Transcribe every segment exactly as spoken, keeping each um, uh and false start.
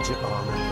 acı ağladı.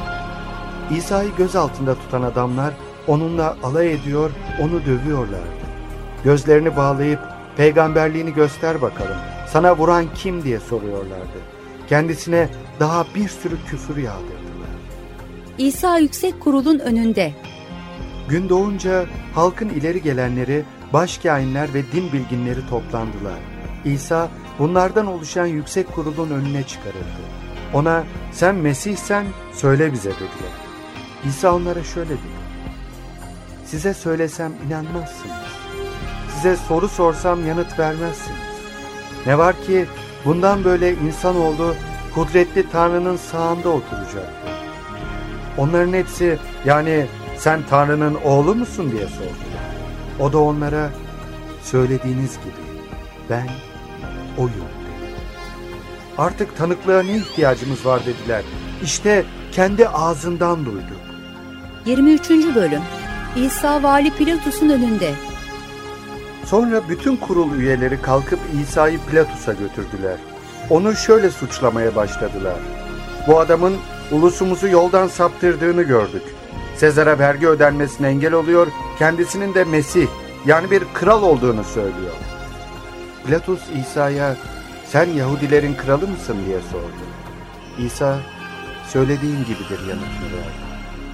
İsa'yı gözaltında tutan adamlar onunla alay ediyor, onu dövüyorlardı. Gözlerini bağlayıp peygamberliğini göster bakalım, sana vuran kim diye soruyorlardı. Kendisine daha bir sürü küfür yağdırdılar. İsa yüksek kurulun önünde. Gün doğunca halkın ileri gelenleri, başkâhinler ve din bilginleri toplandılar. İsa bunlardan oluşan yüksek kurulun önüne çıkarıldı. Ona sen Mesih'sen söyle bize dediler. İsa onlara şöyle dedi: size söylesem inanmazsınız. Size soru sorsam yanıt vermezsiniz. Ne var ki bundan böyle insanoğlu kudretli Tanrı'nın sağında oturacaktı. Onların hepsi yani sen Tanrı'nın oğlu musun diye sordular. O da onlara söylediğiniz gibi ben oyum dedi. Artık tanıklığa ne ihtiyacımız var dediler. İşte kendi ağzından duyduk. yirmi üçüncü bölüm. İsa Vali Pilatus'un önünde. Sonra bütün kurul üyeleri kalkıp İsa'yı Pilatus'a götürdüler. Onu şöyle suçlamaya başladılar: bu adamın ulusumuzu yoldan saptırdığını gördük. Sezar'a vergi ödenmesine engel oluyor, kendisinin de Mesih yani bir kral olduğunu söylüyor. Pilatus İsa'ya sen Yahudilerin kralı mısın diye sordu. İsa söylediğin gibidir yanıtını verdi.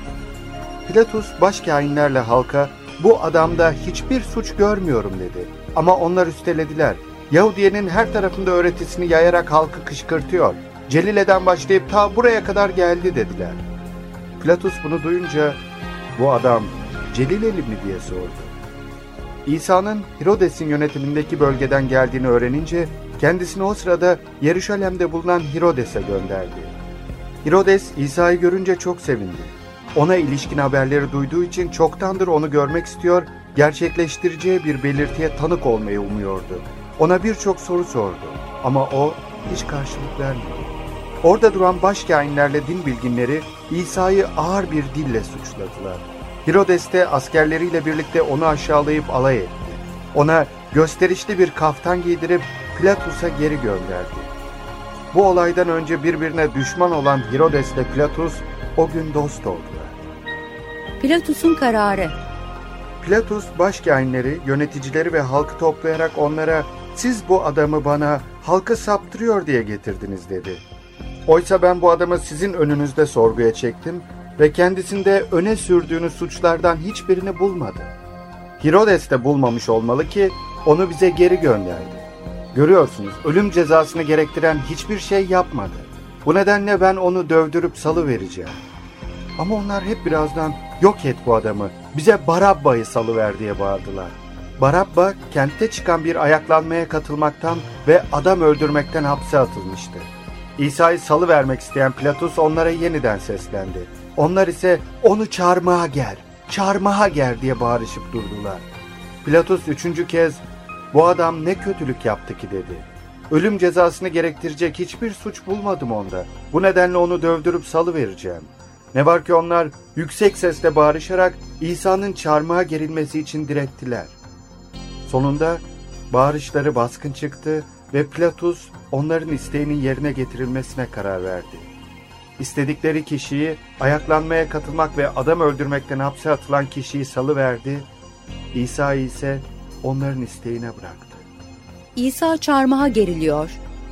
Pilatus başkâhinlerle halka bu adamda hiçbir suç görmüyorum dedi. Ama onlar üstelediler. Yahudiye'nin her tarafında öğretisini yayarak halkı kışkırtıyor. Celile'den başlayıp ta buraya kadar geldi dediler. Pilatus bunu duyunca bu adam Celileli mi diye sordu. İsa'nın Hirodes'in yönetimindeki bölgeden geldiğini öğrenince kendisini o sırada Yeruşalim'de bulunan Hirodes'e gönderdi. Hirodes İsa'yı görünce çok sevindi. Ona ilişkin haberleri duyduğu için çoktandır onu görmek istiyor, gerçekleştireceği bir belirtiye tanık olmayı umuyordu. Ona birçok soru sordu ama o hiç karşılık vermedi. Orada duran başkâhinlerle din bilginleri İsa'yı ağır bir dille suçladılar. Hirodes de askerleriyle birlikte onu aşağılayıp alay etti. Ona gösterişli bir kaftan giydirip Pilatus'a geri gönderdi. Bu olaydan önce birbirine düşman olan Hirodes ile Pilatus o gün dost oldular. Pilatus'un kararı. Pilatus başkâhinleri, yöneticileri ve halkı toplayarak onlara siz bu adamı bana halkı saptırıyor diye getirdiniz dedi. Oysa ben bu adamı sizin önünüzde sorguya çektim ve kendisinde öne sürdüğünüz suçlardan hiçbirini bulmadım. Hirodes de bulmamış olmalı ki onu bize geri gönderdi. Görüyorsunuz, ölüm cezasını gerektiren hiçbir şey yapmadı. Bu nedenle ben onu dövdürüp salıvereceğim. Ama onlar hep birazdan yok et bu adamı, bize Barabba'yı salıver diye bağırdılar. Barabba kentte çıkan bir ayaklanmaya katılmaktan ve adam öldürmekten hapse atılmıştı. İsa'yı salıvermek isteyen Pilatus onlara yeniden seslendi. Onlar ise onu çarmıha ger, çarmıha ger diye bağırışıp durdular. Pilatus üçüncü kez bu adam ne kötülük yaptı ki dedi. Ölüm cezasını gerektirecek hiçbir suç bulmadım onda. Bu nedenle onu dövdürüp salıvereceğim. Ne var ki onlar yüksek sesle bağırışarak İsa'nın çarmıha gerilmesi için direttiler. Sonunda bağırışları baskın çıktı ve Pilatus onların isteğinin yerine getirilmesine karar verdi. İstedikleri kişiyi ayaklanmaya katılmak ve adam öldürmekten hapse atılan kişiyi salıverdi. İsa'yı ise onların isteğine bıraktı. İsa çarmıha geriliyor.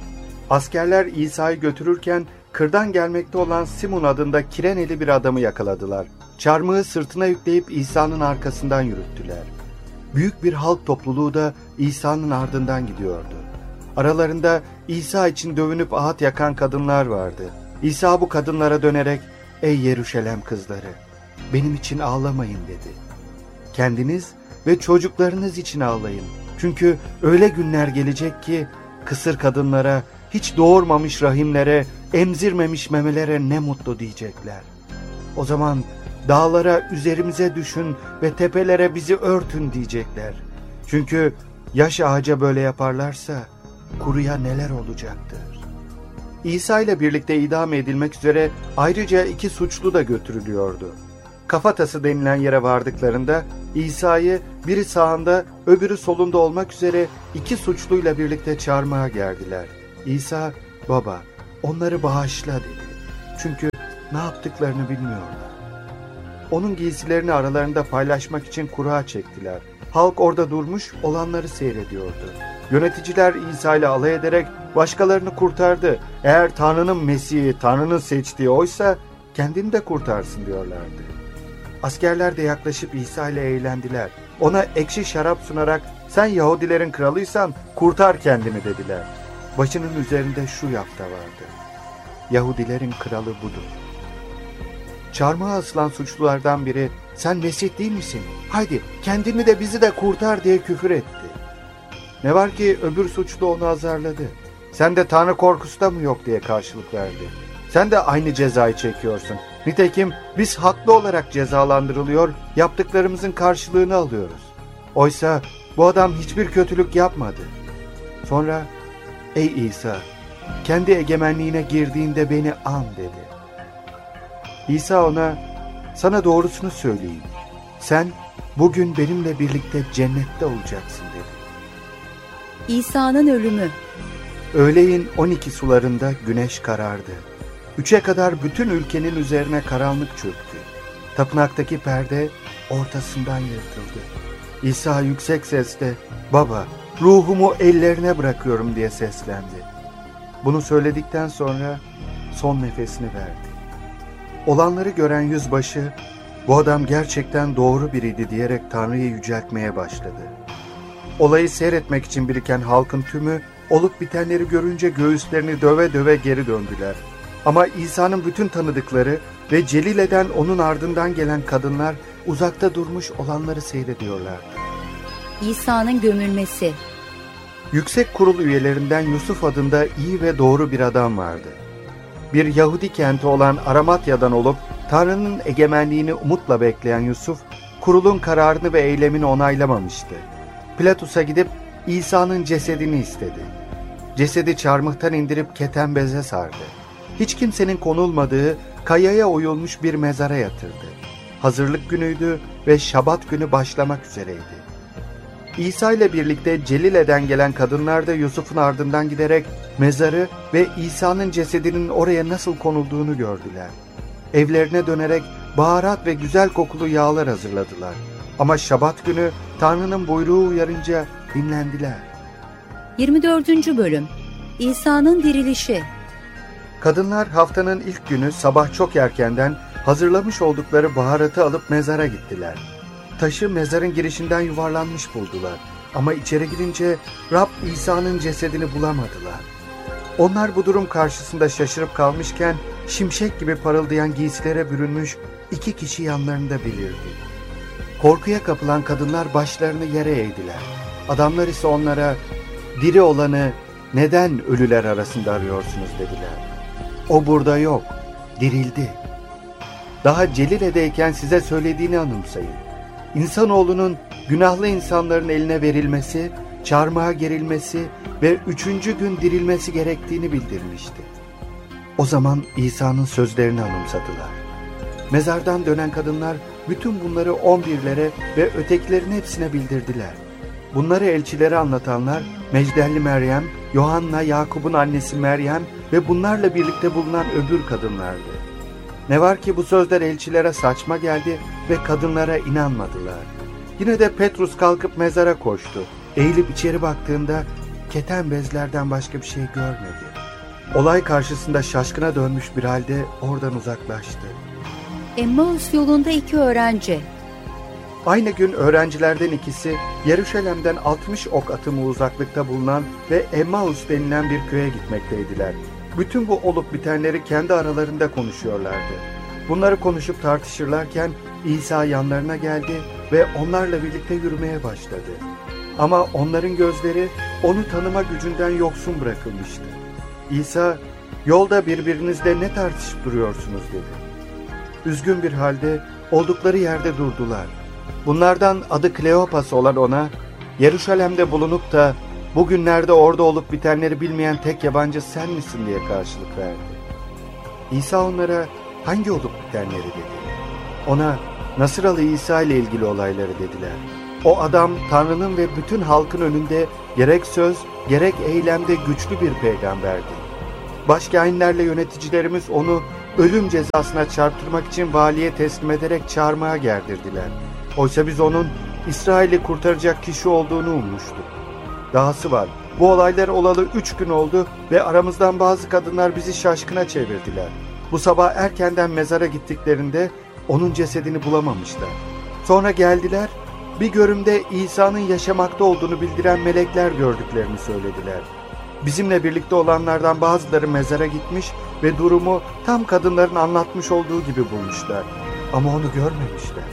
Askerler İsa'yı götürürken kırdan gelmekte olan Simon adında Kireneli bir adamı yakaladılar. Çarmıhı sırtına yükleyip İsa'nın arkasından yürüttüler. Büyük bir halk topluluğu da İsa'nın ardından gidiyordu. Aralarında İsa için dövünüp ağıt yakan kadınlar vardı. İsa bu kadınlara dönerek ''Ey Yeruşalem kızları, benim için ağlamayın'' dedi. ''Kendiniz ve çocuklarınız için ağlayın. Çünkü öyle günler gelecek ki kısır kadınlara, hiç doğurmamış rahimlere, emzirmemiş memelere ne mutlu diyecekler. O zaman dağlara üzerimize düşün ve tepelere bizi örtün diyecekler. Çünkü yaş ağaca böyle yaparlarsa kuruya neler olacaktır. İsa ile birlikte idam edilmek üzere ayrıca iki suçlu da götürülüyordu. Kafatası denilen yere vardıklarında İsa'yı biri sağında öbürü solunda olmak üzere iki suçluyla birlikte çarmıha gerdiler. İsa, "Baba, onları bağışla" dedi. Çünkü ne yaptıklarını bilmiyorlar. Onun giysilerini aralarında paylaşmak için kura çektiler. Halk orada durmuş olanları seyrediyordu. Yöneticiler İsa ile alay ederek başkalarını kurtardı. Eğer Tanrı'nın Mesih'i, Tanrı'nın seçtiği oysa kendini de kurtarsın diyorlardı. Askerler de yaklaşıp İsa ile eğlendiler. Ona ekşi şarap sunarak sen Yahudilerin kralıysan kurtar kendini dediler. Başının üzerinde şu yafta vardı: Yahudilerin kralı budur. Çarmıha asılan suçlulardan biri sen Mesih değil misin? Haydi kendini de bizi de kurtar diye küfür etti. Ne var ki öbür suçlu onu azarladı. Sen de Tanrı korkusu da mı yok diye karşılık verdi. Sen de aynı cezayı çekiyorsun. Nitekim biz haklı olarak cezalandırılıyor, yaptıklarımızın karşılığını alıyoruz. Oysa bu adam hiçbir kötülük yapmadı. Sonra ey İsa, kendi egemenliğine girdiğinde beni an dedi. İsa ona sana doğrusunu söyleyeyim. Sen bugün benimle birlikte cennette olacaksın dedi. İsa'nın ölümü. Öğleyin on iki sularında güneş karardı. Üçe kadar bütün ülkenin üzerine karanlık çöktü. Tapınaktaki perde ortasından yırtıldı. İsa yüksek sesle baba ruhumu ellerine bırakıyorum diye seslendi. Bunu söyledikten sonra son nefesini verdi. Olanları gören yüzbaşı bu adam gerçekten doğru biriydi diyerek Tanrı'yı yüceltmeye başladı. Olayı seyretmek için biriken halkın tümü olup bitenleri görünce göğüslerini döve döve geri döndüler. Ama İsa'nın bütün tanıdıkları ve Celile'den onun ardından gelen kadınlar uzakta durmuş olanları seyrediyorlardı. İsa'nın gömülmesi. Yüksek kurul üyelerinden Yusuf adında iyi ve doğru bir adam vardı. Bir Yahudi kenti olan Aramatya'dan olup Tanrı'nın egemenliğini umutla bekleyen Yusuf, kurulun kararını ve eylemini onaylamamıştı. Pilatus'a gidip İsa'nın cesedini istedi. Cesedi çarmıhtan indirip keten beze sardı. Hiç kimsenin konulmadığı kayaya oyulmuş bir mezara yatırdı. Hazırlık günüydü ve Şabat günü başlamak üzereydi. İsa ile birlikte Celile'den gelen kadınlar da Yusuf'un ardından giderek mezarı ve İsa'nın cesedinin oraya nasıl konulduğunu gördüler. Evlerine dönerek baharat ve güzel kokulu yağlar hazırladılar. Ama Şabat günü Tanrı'nın buyruğu uyarınca dinlendiler. yirmi dördüncü bölüm. İsa'nın dirilişi. Kadınlar haftanın ilk günü sabah çok erkenden hazırlamış oldukları baharatı alıp mezara gittiler. Taşı mezarın girişinden yuvarlanmış buldular. Ama içeri girince Rab İsa'nın cesedini bulamadılar. Onlar bu durum karşısında şaşırıp kalmışken şimşek gibi parıldayan giysilere bürünmüş iki kişi yanlarında belirdi. Korkuya kapılan kadınlar başlarını yere eğdiler. Adamlar ise onlara diri olanı neden ölüler arasında arıyorsunuz dediler. O burada yok, dirildi. Daha Celile'deyken size söylediğini anımsayın. İnsanoğlunun günahlı insanların eline verilmesi, çarmıha gerilmesi ve üçüncü gün dirilmesi gerektiğini bildirmişti. O zaman İsa'nın sözlerini anımsadılar. Mezardan dönen kadınlar bütün bunları on birlere ve ötekilerin hepsine bildirdiler. Bunları elçilere anlatanlar Mecdelli Meryem, Yohanna, Yakup'un annesi Meryem ve bunlarla birlikte bulunan öbür kadınlardı. Ne var ki bu sözler elçilere saçma geldi ve kadınlara inanmadılar. Yine de Petrus kalkıp mezara koştu. Eğilip içeri baktığında keten bezlerden başka bir şey görmedi. Olay karşısında şaşkına dönmüş bir halde oradan uzaklaştı. Emmaus yolunda iki öğrenci. Aynı gün öğrencilerden ikisi Yeruşalim'den altmış ok atımı uzaklıkta bulunan ve Emmaus denilen bir köye gitmekteydiler. Bütün bu olup bitenleri kendi aralarında konuşuyorlardı. Bunları konuşup tartışırlarken İsa yanlarına geldi ve onlarla birlikte yürümeye başladı. Ama onların gözleri onu tanıma gücünden yoksun bırakılmıştı. İsa, yolda birbirinizle ne tartışıp duruyorsunuz dedi. Üzgün bir halde oldukları yerde durdular. Bunlardan adı Kleopas olan ona, Yeruşalim'de bulunup da bugünlerde orada olup bitenleri bilmeyen tek yabancı sen misin diye karşılık verdi. İsa onlara hangi olup bitenleri dedi. Ona Nasıralı İsa ile ilgili olayları dediler. O adam Tanrı'nın ve bütün halkın önünde gerek söz gerek eylemde güçlü bir peygamberdi. Başkâhinlerle yöneticilerimiz onu ölüm cezasına çarptırmak için valiye teslim ederek çarmıha gerdirdiler. Oysa biz onun İsrail'i kurtaracak kişi olduğunu ummuştuk. Dahası var, bu olaylar olalı üç gün oldu ve aramızdan bazı kadınlar bizi şaşkına çevirdiler. Bu sabah erkenden mezara gittiklerinde onun cesedini bulamamışlar. Sonra geldiler, bir görümde İsa'nın yaşamakta olduğunu bildiren melekler gördüklerini söylediler. Bizimle birlikte olanlardan bazıları mezara gitmiş ve durumu tam kadınların anlatmış olduğu gibi bulmuşlar. Ama onu görmemişler.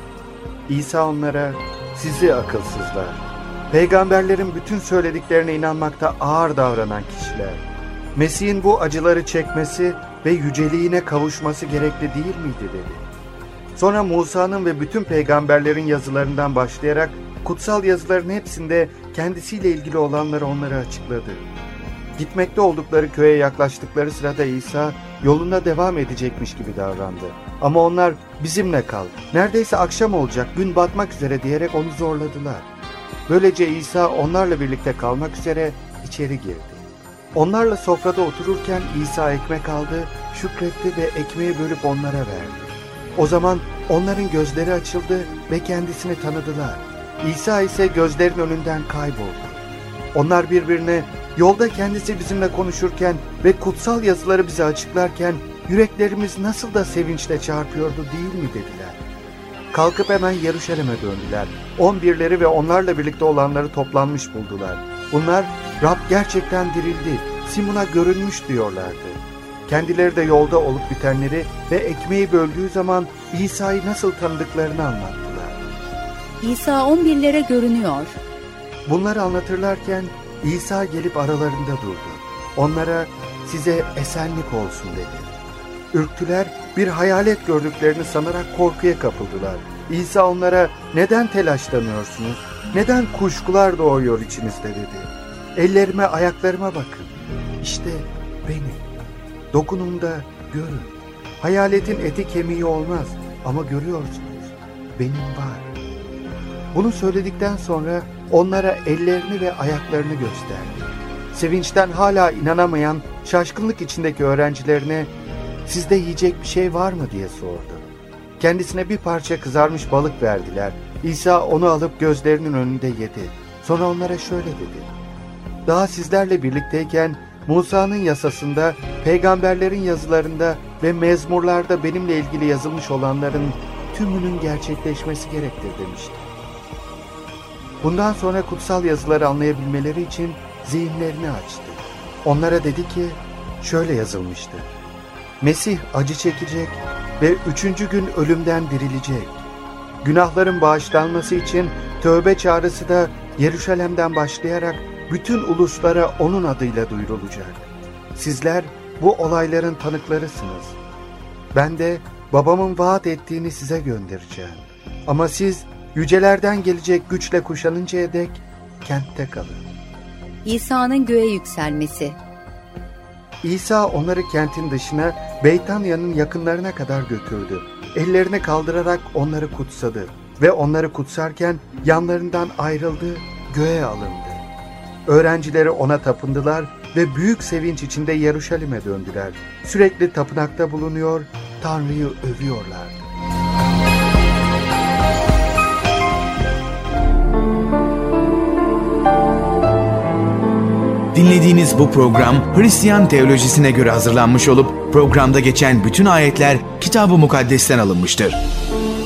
İsa onlara, sizi akılsızlar, peygamberlerin bütün söylediklerine inanmakta ağır davranan kişiler, Mesih'in bu acıları çekmesi ve yüceliğine kavuşması gerekli değil miydi dedi. Sonra Musa'nın ve bütün peygamberlerin yazılarından başlayarak kutsal yazıların hepsinde kendisiyle ilgili olanları onlara açıkladı. Gitmekte oldukları köye yaklaştıkları sırada İsa yoluna devam edecekmiş gibi davrandı. Ama onlar bizimle kal, neredeyse akşam olacak, gün batmak üzere diyerek onu zorladılar. Böylece İsa onlarla birlikte kalmak üzere içeri girdi. Onlarla sofrada otururken İsa ekmek aldı, şükretti ve ekmeği bölüp onlara verdi. O zaman onların gözleri açıldı ve kendisini tanıdılar. İsa ise gözlerin önünden kayboldu. Onlar birbirine, yolda kendisi bizimle konuşurken ve kutsal yazıları bize açıklarken yüreklerimiz nasıl da sevinçle çarpıyordu değil mi dediler. Kalkıp hemen Yeruşalim'e döndüler. On birleri ve onlarla birlikte olanları toplanmış buldular. Bunlar, Rab gerçekten dirildi, Simon'a görünmüş diyorlardı. Kendileri de yolda olup bitenleri ve ekmeği böldüğü zaman İsa'yı nasıl tanıdıklarını anlattılar. İsa on birlere görünüyor. Bunları anlatırlarken İsa gelip aralarında durdu. Onlara, size esenlik olsun dedi. Ürktüler, bir hayalet gördüklerini sanarak korkuya kapıldılar. İsa onlara, neden telaşlanıyorsunuz? Neden kuşkular doğuyor içinizde dedi. Ellerime, ayaklarıma bakın. İşte benim. Dokunun da görün. Hayaletin eti kemiği olmaz ama görüyorsunuz, benim var. Bunu söyledikten sonra onlara ellerini ve ayaklarını gösterdi. Sevinçten hala inanamayan, şaşkınlık içindeki öğrencilerine, sizde yiyecek bir şey var mı diye sordu. Kendisine bir parça kızarmış balık verdiler. İsa onu alıp gözlerinin önünde yedi. Sonra onlara şöyle dedi. Daha sizlerle birlikteyken Musa'nın yasasında, peygamberlerin yazılarında ve mezmurlarda benimle ilgili yazılmış olanların tümünün gerçekleşmesi gerektir demişti. Bundan sonra kutsal yazıları anlayabilmeleri için zihinlerini açtı. Onlara dedi ki, şöyle yazılmıştı. Mesih acı çekecek ve üçüncü gün ölümden dirilecek. Günahların bağışlanması için tövbe çağrısı da Yeruşalim'den başlayarak bütün uluslara onun adıyla duyurulacak. Sizler bu olayların tanıklarısınız. Ben de babamın vaat ettiğini size göndereceğim. Ama siz yücelerden gelecek güçle kuşanıncaya dek kentte kalın. İsa'nın göğe yükselmesi. İsa onları kentin dışına, Beytanya'nın yakınlarına kadar götürdü. Ellerini kaldırarak onları kutsadı ve onları kutsarken yanlarından ayrıldı, göğe alındı. Öğrencileri ona tapındılar ve büyük sevinç içinde Yeruşalim'e döndüler. Sürekli tapınakta bulunuyor, Tanrı'yı övüyorlardı. Dinlediğiniz bu program Hristiyan teolojisine göre hazırlanmış olup programda geçen bütün ayetler Kitab-ı Mukaddes'ten alınmıştır.